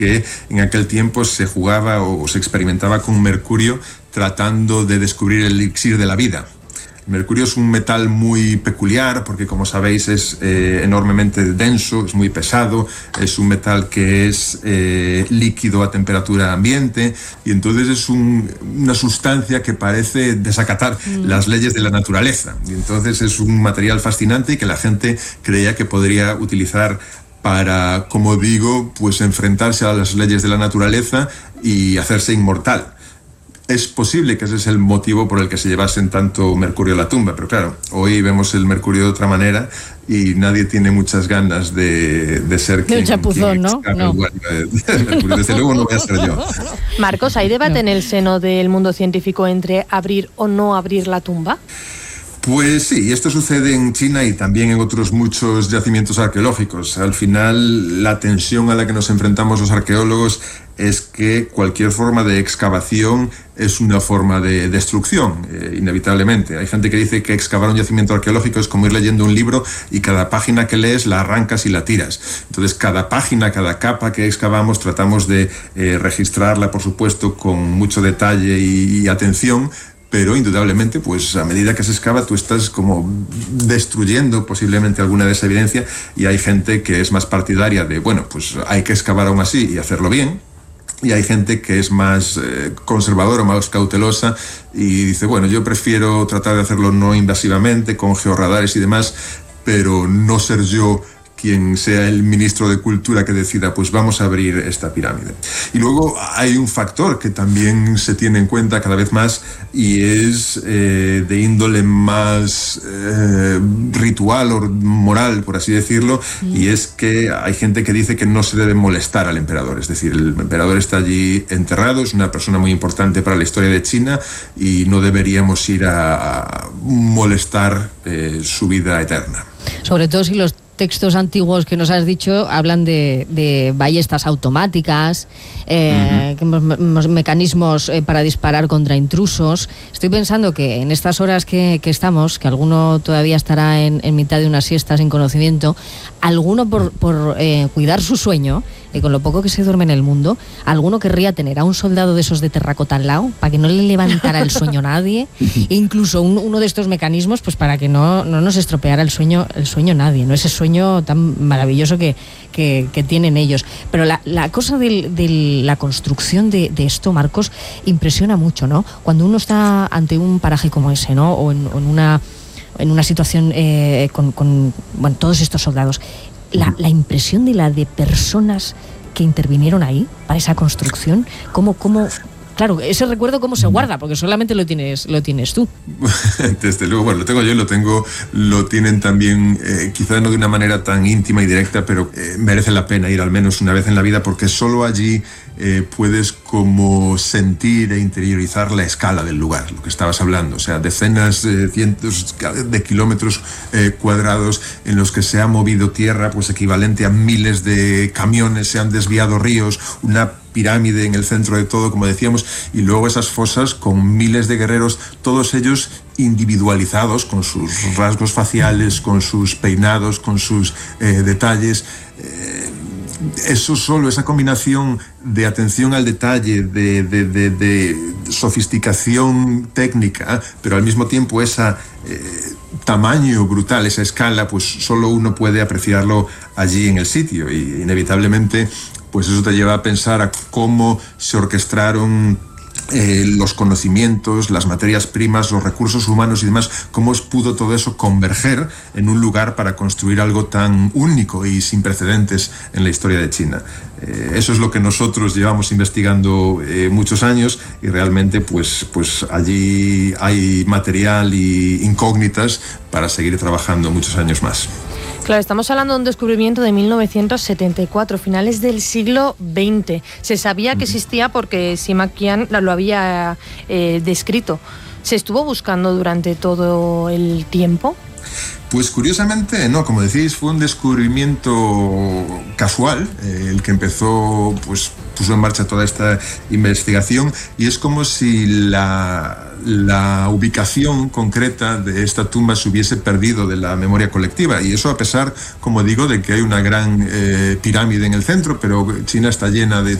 que en aquel tiempo se jugaba o se experimentaba con mercurio tratando de descubrir el elixir de la vida. El mercurio es un metal muy peculiar porque, como sabéis, es enormemente denso, es muy pesado, es un metal que es líquido a temperatura ambiente, y entonces es una sustancia que parece desacatar las leyes de la naturaleza. Y entonces es un material fascinante y que la gente creía que podría utilizar para, como digo, pues enfrentarse a las leyes de la naturaleza y hacerse inmortal. Es posible que ese es el motivo por el que se llevasen tanto mercurio a la tumba, pero claro, hoy vemos el mercurio de otra manera y nadie tiene muchas ganas de ser de un chapuzón, ¿no? No. Mercurio. Desde luego no voy a ser yo. Marcos, ¿hay debate en el seno del mundo científico entre abrir o no abrir la tumba? Pues sí, esto sucede en China y también en otros muchos yacimientos arqueológicos. Al final, la tensión a la que nos enfrentamos los arqueólogos es que cualquier forma de excavación es una forma de destrucción, inevitablemente. Hay gente que dice que excavar un yacimiento arqueológico es como ir leyendo un libro y cada página que lees la arrancas y la tiras. Entonces, cada página, cada capa que excavamos, tratamos de registrarla, por supuesto, con mucho detalle y atención, pero indudablemente, pues a medida que se excava, tú estás como destruyendo posiblemente alguna de esa evidencia, y hay gente que es más partidaria de, bueno, pues hay que excavar aún así y hacerlo bien, y hay gente que es más conservadora, más cautelosa, y dice, bueno, yo prefiero tratar de hacerlo no invasivamente, con georradares y demás, pero no ser yo quien sea el ministro de Cultura que decida, pues vamos a abrir esta pirámide. Y luego hay un factor que también se tiene en cuenta cada vez más, y es de índole más ritual o moral, por así decirlo, y es que hay gente que dice que no se debe molestar al emperador. Es decir, el emperador está allí enterrado, es una persona muy importante para la historia de China, y no deberíamos ir a molestar su vida eterna. Sobre todo si los textos antiguos que nos has dicho hablan de ballestas automáticas, mecanismos para disparar contra intrusos. Estoy pensando que en estas horas que estamos, que alguno todavía estará en mitad de una siesta sin conocimiento, alguno por cuidar su sueño, con lo poco que se duerme en el mundo, alguno querría tener a un soldado de esos de terracota al lado para que no le levantara el sueño nadie, e incluso uno de estos mecanismos pues para que no nos estropeara el sueño nadie, no ese sueño tan maravilloso que tienen ellos. Pero la cosa de la construcción de esto, Marcos, impresiona mucho, ¿no? Cuando uno está ante un paraje como ese, ¿no? O en una situación con todos estos soldados, la impresión de personas que intervinieron ahí para esa construcción, ¿cómo? Claro, ese recuerdo cómo se guarda, porque solamente lo tienes tú. Desde luego, bueno, lo tengo yo, lo tienen también, quizá no de una manera tan íntima y directa, pero merece la pena ir al menos una vez en la vida, porque solo allí puedes como sentir e interiorizar la escala del lugar, lo que estabas hablando, o sea, decenas, cientos de kilómetros cuadrados en los que se ha movido tierra, pues equivalente a miles de camiones, se han desviado ríos, una pirámide en el centro de todo, como decíamos, y luego esas fosas con miles de guerreros, todos ellos individualizados, con sus rasgos faciales, con sus peinados, con sus detalles. Eso solo, esa combinación de atención al detalle, de sofisticación técnica, pero al mismo tiempo ese tamaño brutal, esa escala, pues solo uno puede apreciarlo allí en el sitio, y inevitablemente pues eso te lleva a pensar a cómo se orquestaron los conocimientos, las materias primas, los recursos humanos y demás, cómo pudo todo eso converger en un lugar para construir algo tan único y sin precedentes en la historia de China. Eso es lo que nosotros llevamos investigando muchos años, y realmente pues allí hay material y incógnitas para seguir trabajando muchos años más. Claro, estamos hablando de un descubrimiento de 1974, finales del siglo XX. Se sabía que existía porque Sima Qian lo había descrito. ¿Se estuvo buscando durante todo el tiempo? Pues curiosamente no, como decís, fue un descubrimiento casual, el que empezó, pues puso en marcha toda esta investigación, y es como si la ubicación concreta de esta tumba se hubiese perdido de la memoria colectiva, y eso a pesar, como digo, de que hay una gran pirámide en el centro, pero China está llena de